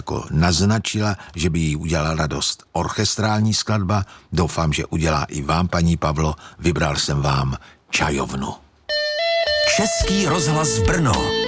jako naznačila, že by jí udělala radost orchestrální skladba. Doufám, že udělá i vám, paní Pavlo. Vybral jsem vám Čajovnu. Český rozhlas Brno.